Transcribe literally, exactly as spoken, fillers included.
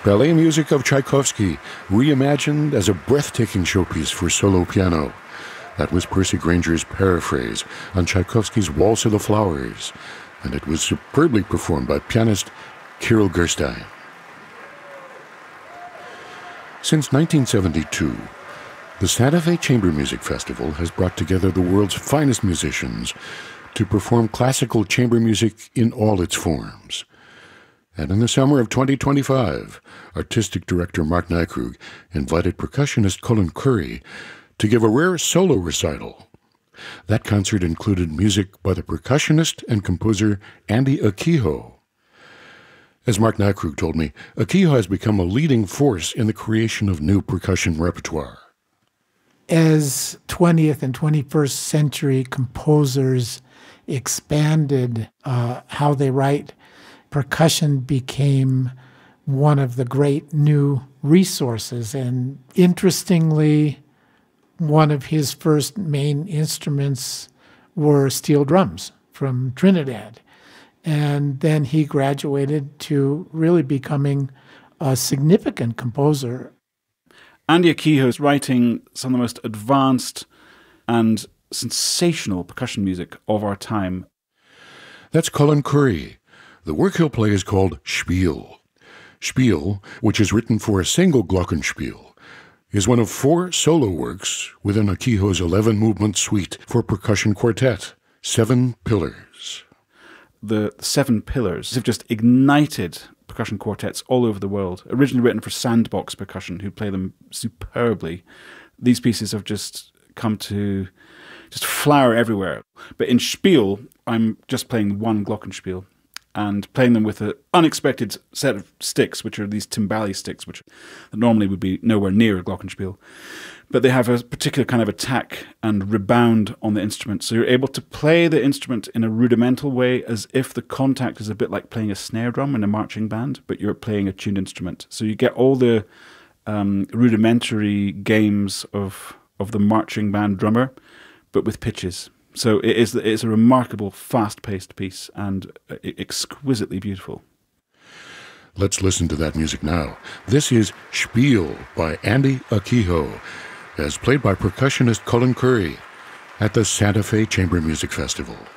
Ballet music of Tchaikovsky, reimagined as a breathtaking showpiece for solo piano. That was Percy Granger's paraphrase on Tchaikovsky's Waltz of the Flowers, and it was superbly performed by pianist Kirill Gerstein. Since nineteen seventy-two, the Santa Fe Chamber Music Festival has brought together the world's finest musicians to perform classical chamber music in all its forms. And in the summer of twenty twenty-five, artistic director Mark Nykrug invited percussionist Colin Currie to give a rare solo recital. That concert included music by the percussionist and composer Andy Akiho. As Mark Nykrug told me, Akiho has become a leading force in the creation of new percussion repertoire. As twentieth and twenty-first century composers expanded uh, how they write, percussion became one of the great new resources. And interestingly, one of his first main instruments were steel drums from Trinidad. And then he graduated to really becoming a significant composer. Andy Akiho is writing some of the most advanced and sensational percussion music of our time. That's Colin Currie. The work he'll play is called Spiel. Spiel, which is written for a single glockenspiel, is one of four solo works within Akiho's eleven-movement suite for percussion quartet, Seven Pillars. The Seven Pillars have just ignited percussion quartets all over the world. Originally written for Sandbox Percussion, who play them superbly. These pieces have just come to just flower everywhere. But in Spiel, I'm just playing one glockenspiel and playing them with an unexpected set of sticks, which are these timbali sticks, which normally would be nowhere near a glockenspiel. But they have a particular kind of attack and rebound on the instrument. So you're able to play the instrument in a rudimental way, as if the contact is a bit like playing a snare drum in a marching band, but you're playing a tuned instrument. So you get all the um, rudimentary games of of the marching band drummer, but with pitches. So it is it's a remarkable, fast-paced piece and exquisitely beautiful. Let's listen to that music now. This is Spiel by Andy Akiho, as played by percussionist Colin Currie at the Santa Fe Chamber Music Festival.